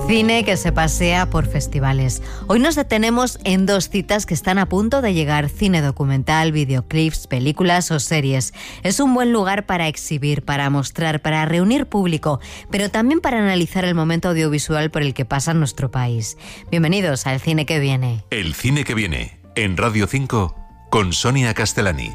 Cine que se pasea por festivales. Hoy nos detenemos en dos citas que están a punto de llegar: cine documental, videoclips, películas o series. Es un buen lugar para exhibir, para mostrar, para reunir público, pero también para analizar el momento audiovisual por el que pasa nuestro país. Bienvenidos al Cine que Viene. El Cine que Viene, en Radio 5, con Sonia Castellani.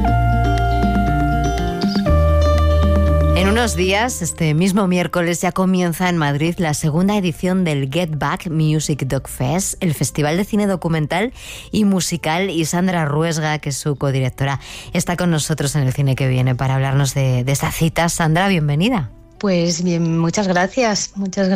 En unos días, este mismo miércoles, ya comienza en Madrid la segunda edición del Get Back Music Doc Fest, el festival de cine documental y musical, y Sandra Ruesga, que es su codirectora, está con nosotros en el Cine que Viene para hablarnos de esta cita. Sandra, bienvenida. Pues bien, muchas gracias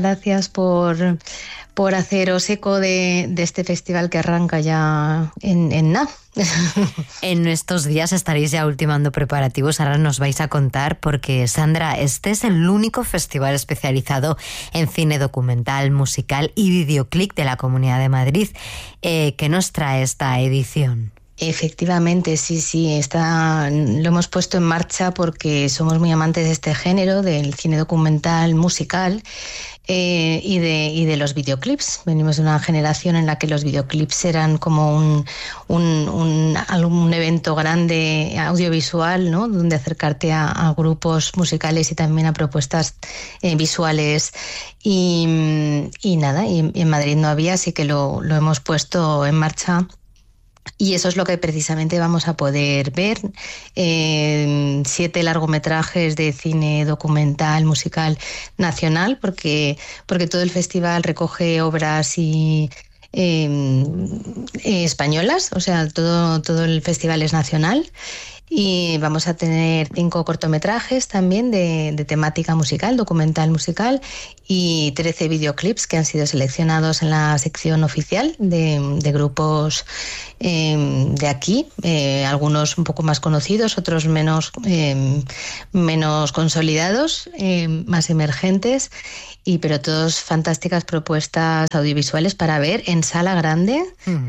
por haceros eco de este festival que arranca ya en nada. En estos días estaréis ya ultimando preparativos, ahora nos vais a contar, porque Sandra, este es el único festival especializado en cine documental, musical y videoclip de la Comunidad de Madrid. ¿Qué nos trae esta edición? Efectivamente, sí, lo hemos puesto en marcha porque somos muy amantes de este género, del cine documental musical y de los videoclips. Venimos de una generación en la que los videoclips eran como un evento grande audiovisual, ¿no? Donde acercarte a grupos musicales y también a propuestas visuales. Y en Madrid no había, así que lo hemos puesto en marcha. Y eso es lo que precisamente vamos a poder ver: 7 largometrajes de cine documental musical nacional, porque todo el festival recoge obras españolas, o sea, todo el festival es nacional. Y vamos a tener 5 cortometrajes también de temática musical, documental musical, y 13 videoclips que han sido seleccionados en la sección oficial de grupos de aquí, algunos un poco más conocidos, otros menos consolidados, más emergentes, pero todos fantásticas propuestas audiovisuales para ver en sala grande,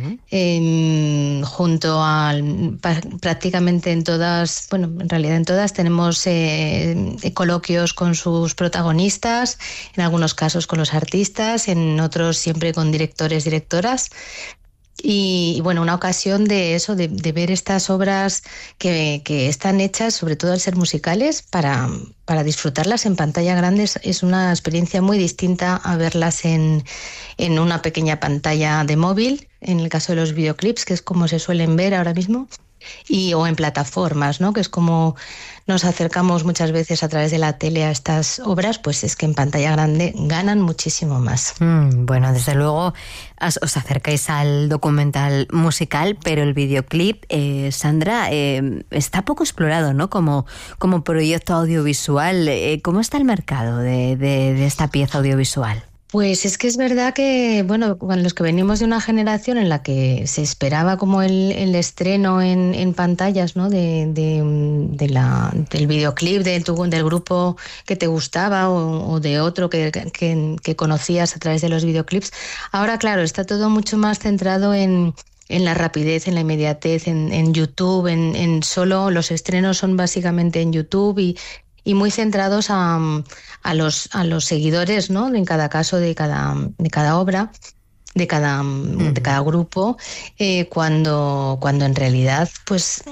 junto prácticamente en todas, bueno, en realidad en todas tenemos coloquios con sus protagonistas, en algunos casos con los artistas, en otros siempre con directores, directoras. Y bueno, una ocasión de eso, de ver estas obras que están hechas, sobre todo al ser musicales, para disfrutarlas en pantalla grande. Es una experiencia muy distinta a verlas en una pequeña pantalla de móvil, en el caso de los videoclips, que es como se suelen ver ahora mismo, o en plataformas, ¿no? Que es como nos acercamos muchas veces a través de la tele a estas obras, pues es que en pantalla grande ganan muchísimo más. Bueno, desde luego os acercáis al documental musical, pero el videoclip, Sandra, está poco explorado, ¿no? Como proyecto audiovisual. ¿Cómo está el mercado de esta pieza audiovisual? Pues es que es verdad que, bueno, los que venimos de una generación en la que se esperaba como el estreno en pantallas, ¿no? del videoclip del grupo que te gustaba o de otro que conocías a través de los videoclips. Ahora, claro, está todo mucho más centrado en la rapidez, en la inmediatez, en YouTube, en solo los estrenos son básicamente en YouTube y muy centrados a los seguidores, ¿no? En cada caso de cada obra, de cada grupo, cuando en realidad pues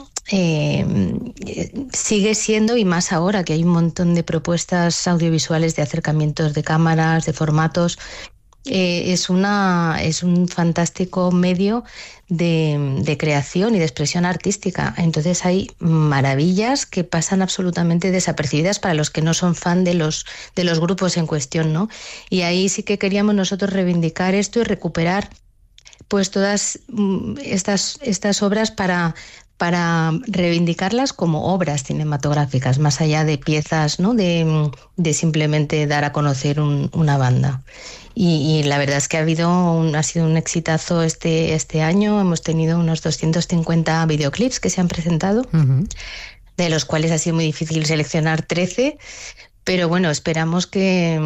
sigue siendo, y más ahora que hay un montón de propuestas audiovisuales de acercamientos de cámaras, de formatos. Es un fantástico medio de creación y de expresión artística. Entonces hay maravillas que pasan absolutamente desapercibidas para los que no son fan de los grupos en cuestión, ¿no? Y ahí sí que queríamos nosotros reivindicar esto y recuperar pues todas estas obras para reivindicarlas como obras cinematográficas, más allá de piezas, ¿no? de simplemente dar a conocer una banda. Y la verdad es que ha sido un exitazo este año. Hemos tenido unos 250 videoclips que se han presentado, de los cuales ha sido muy difícil seleccionar 13, pero bueno, esperamos que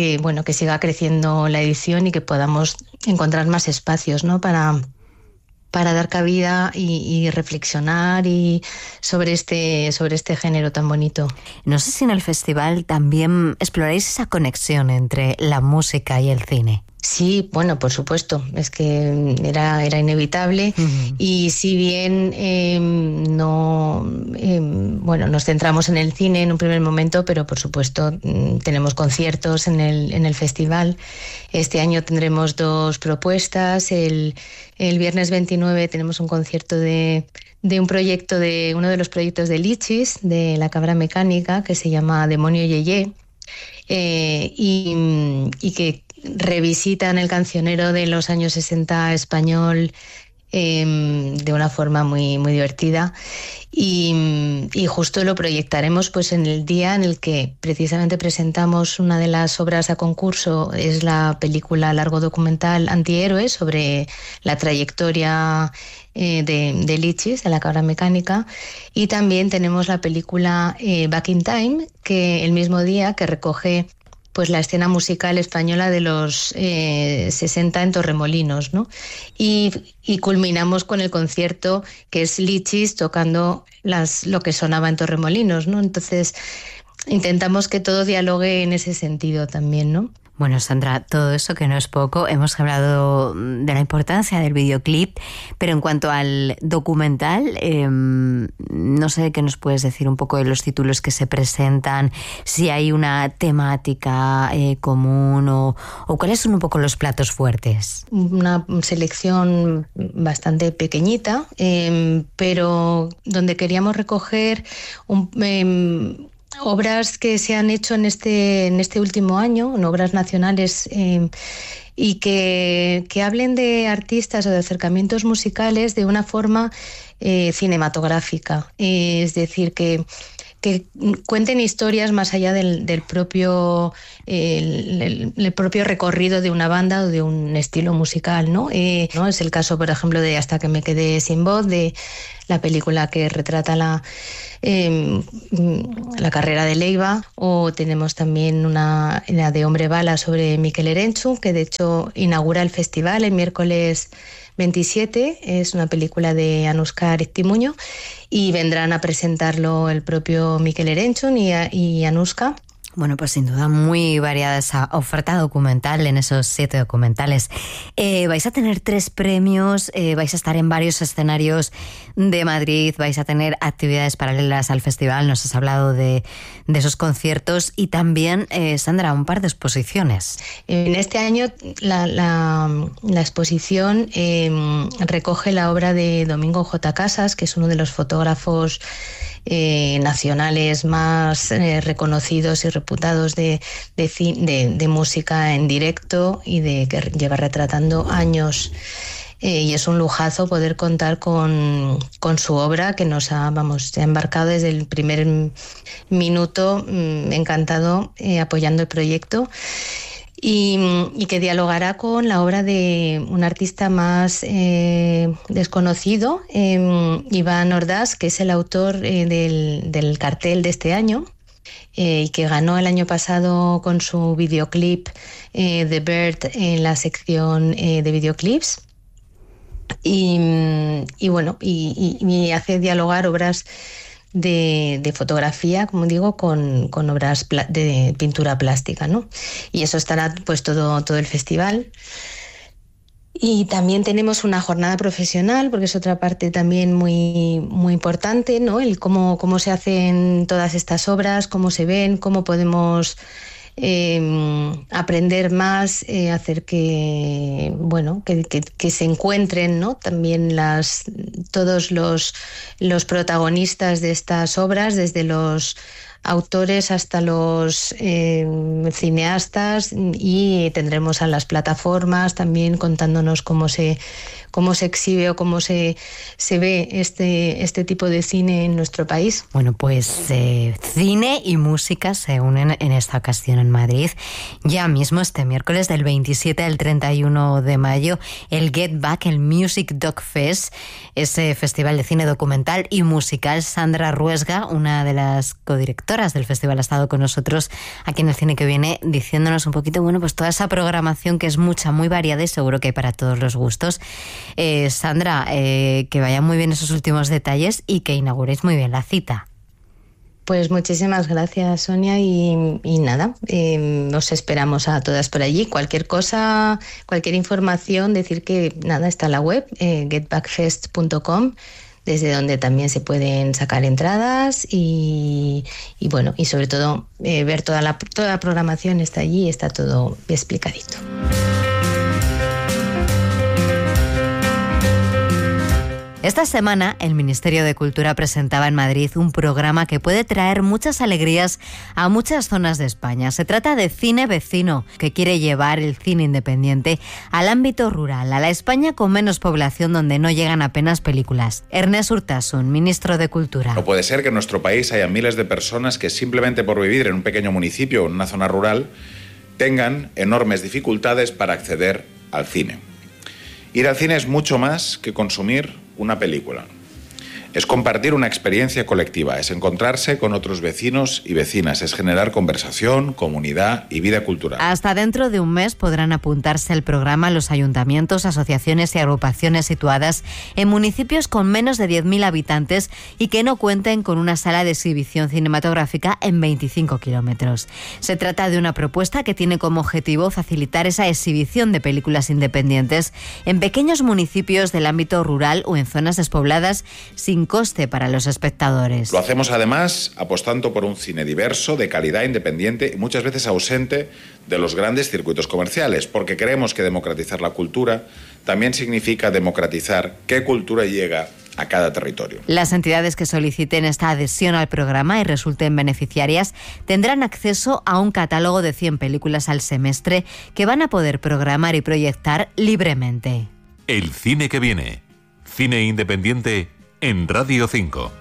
siga creciendo la edición y que podamos encontrar más espacios, ¿no? para para dar cabida y reflexionar y sobre este género tan bonito. No sé si en el festival también exploráis esa conexión entre la música y el cine. Sí, bueno, por supuesto, es que era inevitable. Uh-huh. Y si bien nos centramos en el cine en un primer momento, pero por supuesto tenemos conciertos en el festival. Este año tendremos 2 propuestas. El viernes 29 tenemos un concierto de un proyecto uno de los proyectos de Lichis, de La Cabra Mecánica, que se llama Demonio Yeye, y que revisitan el cancionero de los años 60 español de una forma muy, muy divertida, y justo lo proyectaremos pues en el día en el que precisamente presentamos una de las obras a concurso. Es la película largo documental Antihéroe, sobre la trayectoria de Lichis, de La Cabra Mecánica, y también tenemos la película Back in Time, que el mismo día, que recoge pues la escena musical española de los 60 en Torremolinos, ¿no? Y culminamos con el concierto, que es Lichis tocando lo que sonaba en Torremolinos, ¿no? Entonces intentamos que todo dialogue en ese sentido también, ¿no? Bueno, Sandra, todo eso que no es poco. Hemos hablado de la importancia del videoclip, pero en cuanto al documental, no sé qué nos puedes decir un poco de los títulos que se presentan, si hay una temática común o cuáles son un poco los platos fuertes. Una selección bastante pequeñita, pero donde queríamos recoger obras que se han hecho en este último año, en obras nacionales, y que hablen de artistas o de acercamientos musicales de una forma cinematográfica. Es decir, que cuenten historias más allá del propio el propio recorrido de una banda o de un estilo musical, ¿no? Es el caso, por ejemplo, de Hasta que me quedé sin voz, de la película que retrata la carrera de Leiva, o tenemos también la de Hombre Bala sobre Mikel Erenchun, que de hecho inaugura el festival el miércoles 27, es una película de Anuska Ariztimuño, y vendrán a presentarlo el propio Mikel Erenchun y Anuska. Bueno, pues sin duda muy variada esa oferta documental en esos 7 documentales. Vais a tener 3 premios, vais a estar en varios escenarios de Madrid, vais a tener actividades paralelas al festival, nos has hablado de esos conciertos y también, Sandra, un par de exposiciones. En este año la exposición recoge la obra de Domingo J. Casas, que es uno de los fotógrafos nacionales más reconocidos y reputados de música en directo y que lleva retratando años, y es un lujazo poder contar con su obra, que se ha embarcado desde el primer minuto, encantado, apoyando el proyecto. Y que dialogará con la obra de un artista más desconocido, Iván Ordaz, que es el autor del cartel de este año, y que ganó el año pasado con su videoclip The Bird en la sección de videoclips. Y hace dialogar obras de fotografía, como digo, con obras de pintura plástica, ¿no? Y eso estará pues todo el festival. Y también tenemos una jornada profesional, porque es otra parte también muy, muy importante, ¿no? El cómo se hacen todas estas obras, cómo se ven, cómo podemos aprender más, hacer que se encuentren, ¿no? También todos los protagonistas de estas obras, desde los autores hasta los cineastas, y tendremos a las plataformas también contándonos cómo se exhibe o cómo se ve este tipo de cine en nuestro país. Bueno, pues cine y música se unen en esta ocasión en Madrid. Ya mismo este miércoles, del 27 al 31 de mayo, el Get Back, el Music Doc Fest, ese festival de cine documental y musical. Sandra Ruesga, una de las codirectoras directoras del festival, ha estado con nosotros aquí en El Cine que Viene, diciéndonos un poquito, bueno, pues toda esa programación que es mucha, muy variada y seguro que hay para todos los gustos. Sandra, que vayan muy bien esos últimos detalles y que inauguréis muy bien la cita. Pues muchísimas gracias, Sonia, y nada, os esperamos a todas por allí. Cualquier cosa, cualquier información, decir que nada, está en la web, getbackfest.com, desde donde también se pueden sacar entradas y bueno, y sobre todo ver toda la programación está allí, está todo explicadito. Esta semana, el Ministerio de Cultura presentaba en Madrid un programa que puede traer muchas alegrías a muchas zonas de España. Se trata de Cine Vecino, que quiere llevar el cine independiente al ámbito rural, a la España con menos población donde no llegan apenas películas. Ernest Urtasun, ministro de Cultura. No puede ser que en nuestro país haya miles de personas que simplemente por vivir en un pequeño municipio o en una zona rural tengan enormes dificultades para acceder al cine. Ir al cine es mucho más que consumir una película. Es compartir una experiencia colectiva, es encontrarse con otros vecinos y vecinas, es generar conversación, comunidad y vida cultural. Hasta dentro de un mes podrán apuntarse al programa los ayuntamientos, asociaciones y agrupaciones situadas en municipios con menos de 10.000 habitantes y que no cuenten con una sala de exhibición cinematográfica en 25 kilómetros. Se trata de una propuesta que tiene como objetivo facilitar esa exhibición de películas independientes en pequeños municipios del ámbito rural o en zonas despobladas sin coste para los espectadores. Lo hacemos además apostando por un cine diverso, de calidad, independiente y muchas veces ausente de los grandes circuitos comerciales, porque creemos que democratizar la cultura también significa democratizar qué cultura llega a cada territorio. Las entidades que soliciten esta adhesión al programa y resulten beneficiarias tendrán acceso a un catálogo de 100 películas al semestre que van a poder programar y proyectar libremente. El Cine que Viene. Cine independiente en Radio 5.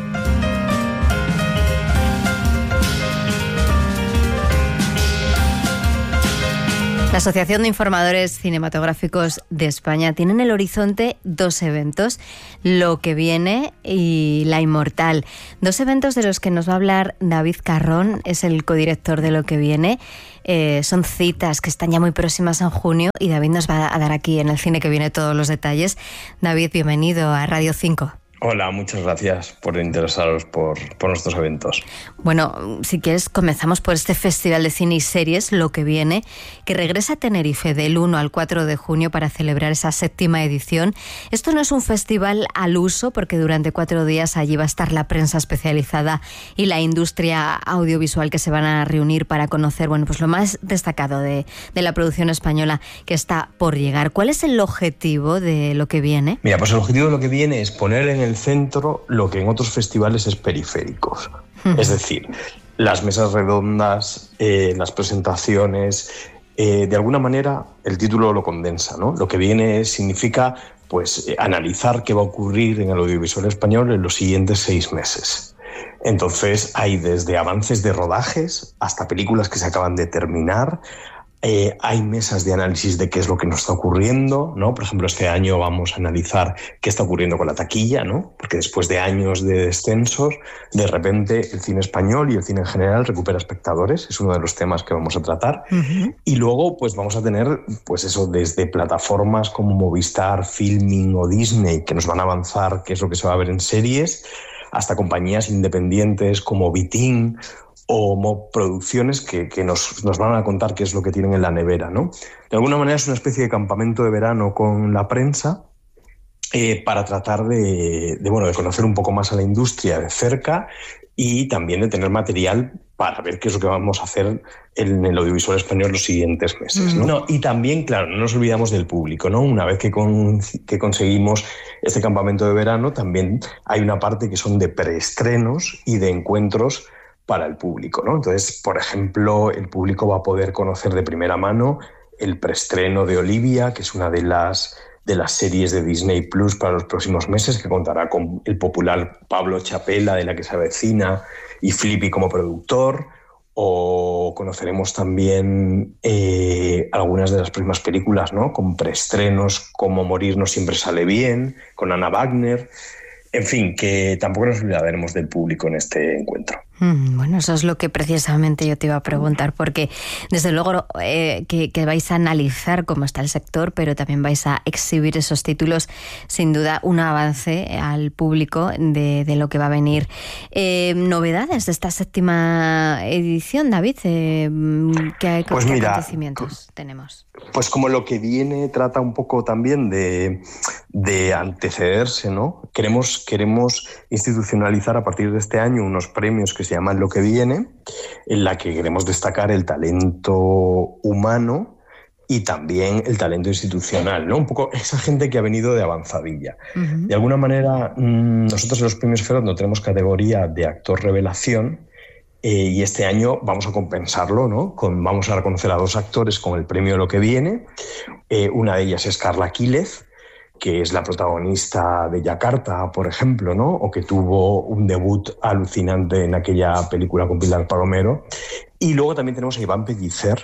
La Asociación de Informadores Cinematográficos de España tiene en el horizonte 2 eventos, Lo que Viene y La Inmortal. 2 eventos de los que nos va a hablar David Carrón, es el codirector de Lo que Viene. Son citas que están ya muy próximas en junio y David nos va a dar aquí en El Cine que Viene todos los detalles. David, bienvenido a Radio 5. Hola, muchas gracias por interesaros por nuestros eventos. Bueno, si quieres comenzamos por este Festival de Cine y Series, Lo que Viene, que regresa a Tenerife del 1 al 4 de junio para celebrar esa 7ª edición. Esto no es un festival al uso porque durante 4 días allí va a estar la prensa especializada y la industria audiovisual que se van a reunir para conocer, bueno, pues lo más destacado de la producción española que está por llegar. ¿Cuál es el objetivo de Lo que Viene? Mira, pues el objetivo de Lo que Viene es poner en el centro lo que en otros festivales es periféricos. Es decir, las mesas redondas, las presentaciones, de alguna manera el título lo condensa, ¿no? Lo que viene significa pues analizar qué va a ocurrir en el audiovisual español en los siguientes 6 meses. Entonces hay desde avances de rodajes hasta películas que se acaban de terminar. Hay mesas de análisis de qué es lo que nos está ocurriendo, ¿no? Por ejemplo, este año vamos a analizar qué está ocurriendo con la taquilla, ¿no? Porque después de años de descensos, de repente el cine español y el cine en general recupera espectadores. Es uno de los temas que vamos a tratar. Uh-huh. Y luego, pues vamos a tener, pues eso, desde plataformas como Movistar, Filmin o Disney, que nos van a avanzar qué es lo que se va a ver en series, hasta compañías independientes como Vitin o producciones que nos van a contar qué es lo que tienen en la nevera, ¿no? De alguna manera es una especie de campamento de verano con la prensa para tratar de conocer un poco más a la industria de cerca y también de tener material para ver qué es lo que vamos a hacer en el audiovisual español los siguientes meses, ¿no? No, y también, claro, no nos olvidamos del público, ¿no? Una vez que conseguimos este campamento de verano, también hay una parte que son de preestrenos y de encuentros para el público, ¿no? Entonces, por ejemplo, el público va a poder conocer de primera mano el preestreno de Olivia, que es una de las series de Disney Plus para los próximos meses, que contará con el popular Pablo Chapela, de La que se avecina, y Flippy como productor. O conoceremos también algunas de las próximas películas, ¿no? Con preestrenos como Morir no siempre sale bien, con Anna Wagner. En fin, que tampoco nos olvidaremos del público en este encuentro. Bueno, eso es lo que precisamente yo te iba a preguntar, porque desde luego que vais a analizar cómo está el sector, pero también vais a exhibir esos títulos, sin duda un avance al público de lo que va a venir. Novedades de esta 7ª edición, David, ¿qué acontecimientos tenemos? Pues como lo que viene trata un poco también de antecederse, ¿no? Queremos institucionalizar a partir de este año unos premios que se llaman Lo que viene, en la que queremos destacar el talento humano y también el talento institucional, ¿no? Un poco esa gente que ha venido de avanzadilla. Uh-huh. De alguna manera, nosotros en los premios Feroz no tenemos categoría de actor revelación, y este año vamos a compensarlo, ¿no? Vamos a reconocer a 2 actores con el premio Lo que viene. Una de ellas es Carla Quílez, que es la protagonista de Yakarta, por ejemplo, ¿no? O que tuvo un debut alucinante en aquella película con Pilar Palomero. Y luego también tenemos a Iván Pellicer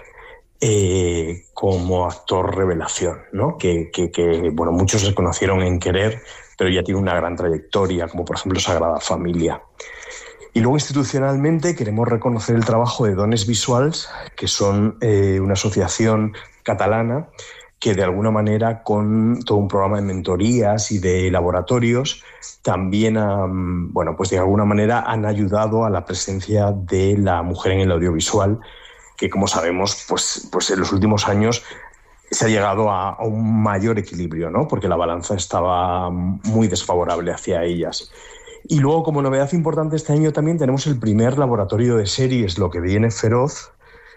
como actor revelación, ¿no? Que bueno, muchos les conocieron en Querer, pero ya tiene una gran trayectoria, como por ejemplo Sagrada Familia. Y luego institucionalmente queremos reconocer el trabajo de Dones Visuals, que son una asociación catalana que de alguna manera con todo un programa de mentorías y de laboratorios también pues de alguna manera han ayudado a la presencia de la mujer en el audiovisual, que como sabemos pues en los últimos años se ha llegado a un mayor equilibrio, ¿no? Porque la balanza estaba muy desfavorable hacia ellas. Y luego, como novedad importante este año también tenemos el primer laboratorio de series, Lo que viene Feroz,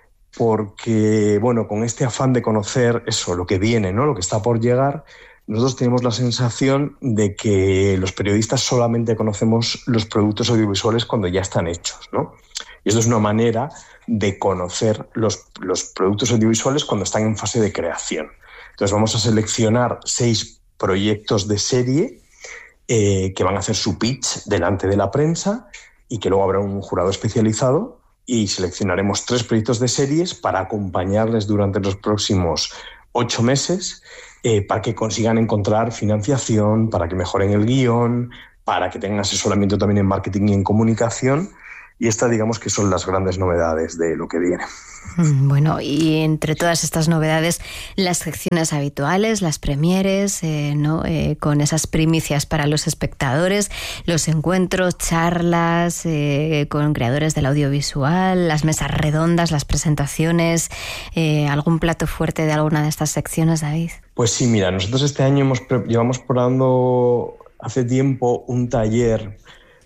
porque, bueno, con este afán de conocer eso, lo que viene, ¿no? Lo que está por llegar, nosotros tenemos la sensación de que los periodistas solamente conocemos los productos audiovisuales cuando ya están hechos, ¿no? Y esto es una manera de conocer los productos audiovisuales cuando están en fase de creación. Entonces vamos a seleccionar 6 proyectos de serie que van a hacer su pitch delante de la prensa y que luego habrá un jurado especializado y seleccionaremos 3 proyectos de series para acompañarles durante los próximos 8 meses para que consigan encontrar financiación, para que mejoren el guión, para que tengan asesoramiento también en marketing y en comunicación. Y estas, digamos, que son las grandes novedades de Lo que viene. Bueno, y entre todas estas novedades, las secciones habituales, las premieres, ¿no? Con esas primicias para los espectadores, los encuentros, charlas con creadores del audiovisual, las mesas redondas, las presentaciones, ¿algún plato fuerte de alguna de estas secciones, David? Pues sí, mira, nosotros este año llevamos probando hace tiempo un taller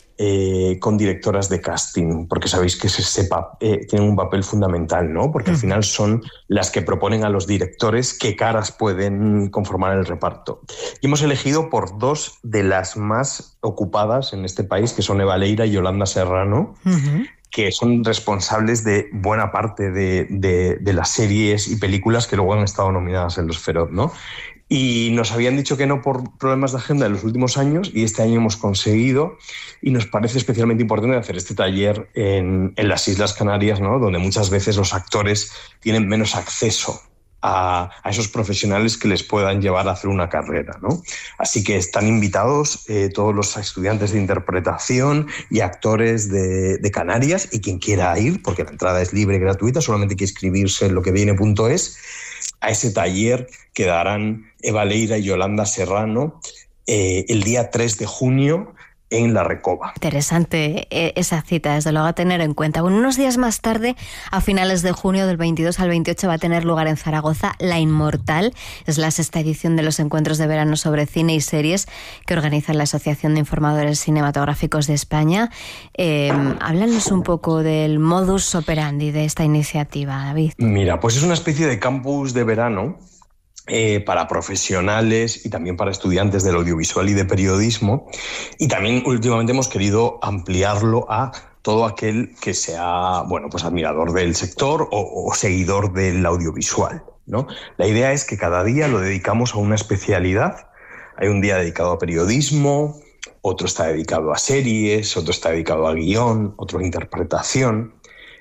con directoras de casting, porque sabéis que tienen un papel fundamental, ¿no? Porque al final son las que proponen a los directores qué caras pueden conformar el reparto. Y hemos elegido por 2 de las más ocupadas en este país, que son Eva Leira y Yolanda Serrano, que son responsables de buena parte de las series y películas que luego han estado nominadas en los Feroz, ¿no? Y nos habían dicho que no por problemas de agenda en los últimos años, y este año hemos conseguido, y nos parece especialmente importante hacer este taller en las Islas Canarias, ¿no? Donde muchas veces los actores tienen menos acceso a esos profesionales que les puedan llevar a hacer una carrera, ¿no? Así que están invitados todos los estudiantes de interpretación y actores de Canarias, y quien quiera ir, porque la entrada es libre y gratuita, solamente hay que inscribirse en loqueviene.es, a ese taller que darán Eva Leira y Yolanda Serrano el día 3 de junio en La Recoba. Interesante esa cita, desde luego a tener en cuenta. Bueno, unos días más tarde, a finales de junio, del 22 al 28, va a tener lugar en Zaragoza La Inmortal. Es la 6ª edición de los encuentros de verano sobre cine y series que organiza la Asociación de Informadores Cinematográficos de España. Háblanos un poco del modus operandi de esta iniciativa, David. Mira, pues es una especie de campus de verano para profesionales y también para estudiantes del audiovisual y de periodismo, y también últimamente hemos querido ampliarlo a todo aquel que sea, bueno, pues admirador del sector o seguidor del audiovisual, ¿no? La idea es que cada día lo dedicamos a una especialidad. Hay un día dedicado a periodismo, otro está dedicado a series, otro está dedicado a guión, otro a interpretación,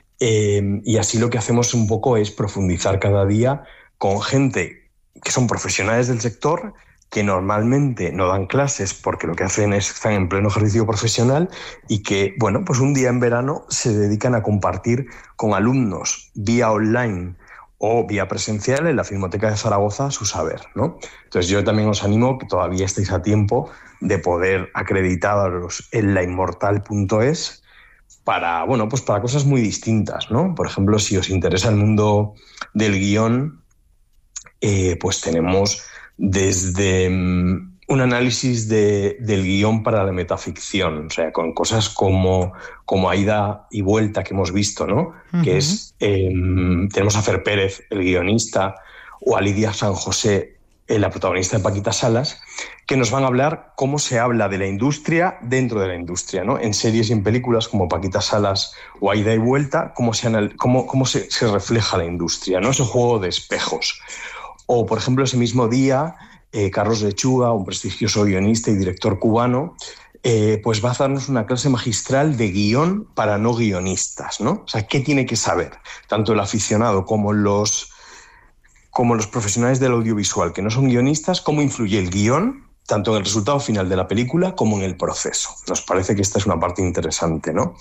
y así lo que hacemos un poco es profundizar cada día con gente que son profesionales del sector, que normalmente no dan clases porque lo que hacen es están en pleno ejercicio profesional y que, bueno, pues un día en verano se dedican a compartir con alumnos vía online o vía presencial en la Filmoteca de Zaragoza su saber, ¿no? Entonces yo también os animo, que todavía estáis a tiempo, de poder acreditaros en lainmortal.es para, bueno, pues para cosas muy distintas, ¿no? Por ejemplo, si os interesa el mundo del guión, pues tenemos desde un análisis del guión para la metaficción, o sea, con cosas como A ida y vuelta que hemos visto, ¿no? Uh-huh. Que es, tenemos a Fer Pérez, el guionista, o a Lidia San José, la protagonista de Paquita Salas, que nos van a hablar cómo se habla de la industria dentro de la industria, ¿no? En series y en películas como Paquita Salas o A ida y vuelta, cómo se refleja la industria, ¿no? Ese juego de espejos. O, por ejemplo, ese mismo día, Carlos Lechuga, un prestigioso guionista y director cubano, pues va a darnos una clase magistral de guión para no guionistas, ¿no? O sea, ¿qué tiene que saber tanto el aficionado como los profesionales del audiovisual que no son guionistas? ¿Cómo influye el guión tanto en el resultado final de la película como en el proceso? Nos parece que esta es una parte interesante, ¿no?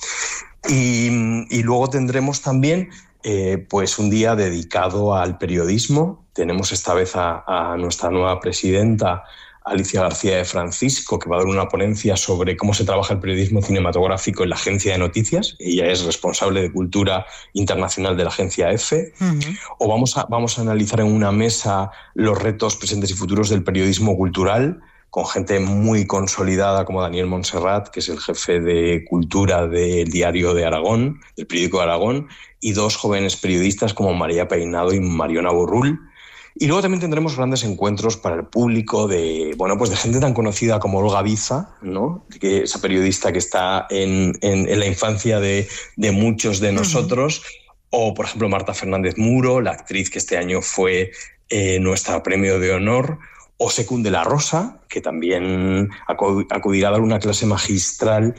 Y luego tendremos también pues un día dedicado al periodismo. Tenemos esta vez a nuestra nueva presidenta, Alicia García de Francisco, que va a dar una ponencia sobre cómo se trabaja el periodismo cinematográfico en la Agencia de Noticias. Ella es responsable de Cultura Internacional de la Agencia EFE. Uh-huh. O vamos a analizar en una mesa los retos presentes y futuros del periodismo cultural, con gente muy consolidada como Daniel Montserrat, que es el jefe de cultura del Diario de Aragón, del periódico de Aragón, y dos jóvenes periodistas como María Peinado y Mariona Borrul. Y luego también tendremos grandes encuentros para el público de gente tan conocida como Olga Biza, ¿no? Que esa periodista que está en la infancia de muchos de nosotros. Uh-huh. O, por ejemplo, Marta Fernández Muro, la actriz que este año fue nuestra premio de honor. O Secún de la Rosa, que también acudirá a dar una clase magistral,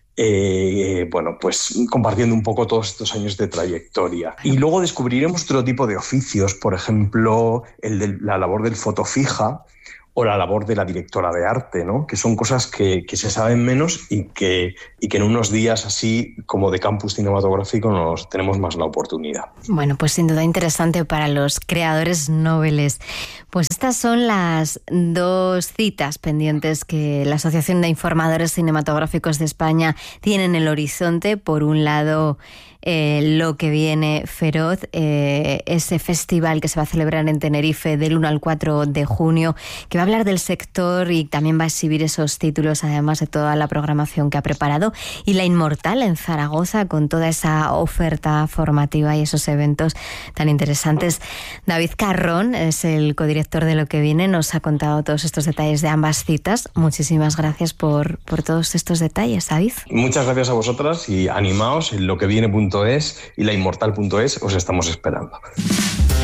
pues compartiendo un poco todos estos años de trayectoria. Y luego descubriremos otro tipo de oficios, por ejemplo, el de la labor del fotofija o la labor de la directora de arte, ¿no? Que son cosas que se saben menos y que en unos días así como de campus cinematográfico nos tenemos más la oportunidad. Bueno, pues sin duda interesante para los creadores noveles. Pues estas son las dos citas pendientes que la Asociación de Informadores Cinematográficos de España tiene en el horizonte. Por un lado, Lo que viene feroz, ese festival que se va a celebrar en Tenerife del 1 al 4 de junio, que va a hablar del sector y también va a exhibir esos títulos, además de toda la programación que ha preparado. Y La Inmortal en Zaragoza, con toda esa oferta formativa y esos eventos tan interesantes. David Carrón es el codirector de Lo que viene, nos ha contado todos estos detalles de ambas citas. Muchísimas gracias por todos estos detalles, David. Muchas gracias a vosotras y animaos en loqueviene.es y lainmortal.es, os estamos esperando.